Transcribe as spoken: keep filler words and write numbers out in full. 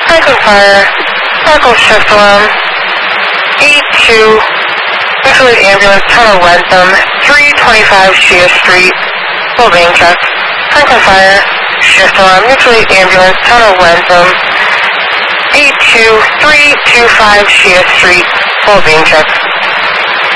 Franklin Fire, Medical Shift Alarm, eight two, mutual aid ambulance, Town of Wentham, three twenty-five Shea Street, full being checked. Franklin Fire, Shift Alarm, mutual aid ambulance, Town of Wentham, eight two, three two five Shea Street, full being checked.